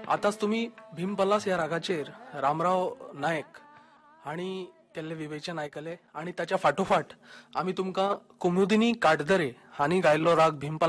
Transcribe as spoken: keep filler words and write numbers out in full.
आताच तुम्ही भीमपल्लास या रागाचेर रामराव नायक हांणी केल्ले विवेचन आयकले आणि ताच्या फाटोफाट आमी तुमकां कुमुदिनी काटदरे हांणी गायल्लो राग भीमपल्लास